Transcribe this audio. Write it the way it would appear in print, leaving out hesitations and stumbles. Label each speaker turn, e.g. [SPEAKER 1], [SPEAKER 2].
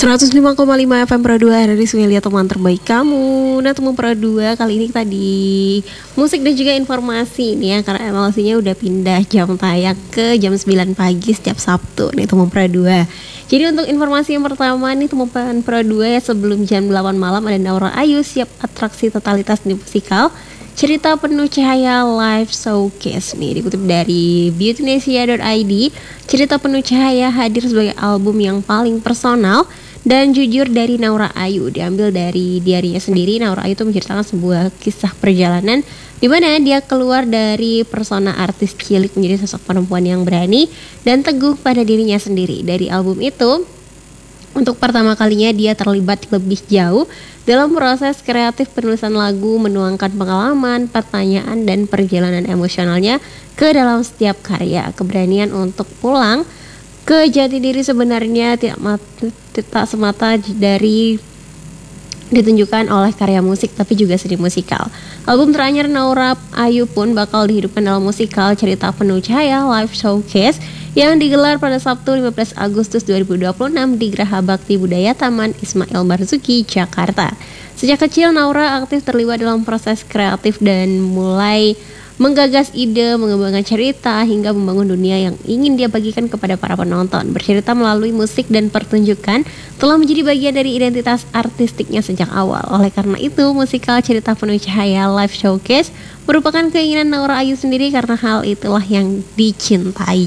[SPEAKER 1] 105,5 FM Pro 2 dari Sumelia, teman terbaik kamu. Nah, teman Pro 2 kali ini tadi musik dan juga informasi nih ya, karena MLC-nya udah pindah jam tayang ke jam 9 pagi setiap Sabtu nih teman Pro 2. Jadi untuk informasi yang pertama nih teman Pro 2 ya, sebelum jam 8 malam ada Naura Ayu siap atraksi totalitas di musikal Cerita Penuh Cahaya Live Showcase nih, dikutip dari beautynesia.id. Cerita Penuh Cahaya hadir sebagai album yang paling personal dan jujur dari Naura Ayu. Diambil dari diarinya sendiri, Naura Ayu itu menceritakan sebuah kisah perjalanan di mana dia keluar dari persona artis cilik menjadi sosok perempuan yang berani dan teguh pada dirinya sendiri. Dari album itu, untuk pertama kalinya dia terlibat lebih jauh dalam proses kreatif penulisan lagu, menuangkan pengalaman, pertanyaan, dan perjalanan emosionalnya ke dalam setiap karya. Keberanian untuk pulang ke jati diri sebenarnya tidak semata dari ditunjukkan oleh karya musik, tapi juga seni musikal. Album terakhir Naura Ayu pun bakal dihidupkan dalam musikal Cerita Penuh Cahaya Live Showcase yang digelar pada Sabtu 15 Agustus 2026 di Geraha Bakti Budaya Taman Ismail Marzuki, Jakarta. Sejak kecil Naura aktif terlibat dalam proses kreatif dan mulai menggagas ide, mengembangkan cerita, hingga membangun dunia yang ingin dia bagikan kepada para penonton. Bercerita melalui musik dan pertunjukan telah menjadi bagian dari identitas artistiknya sejak awal. Oleh karena itu, musikal Cerita Penuh Cahaya Live Showcase merupakan keinginan Naura Ayu sendiri, karena hal itulah yang dicintai.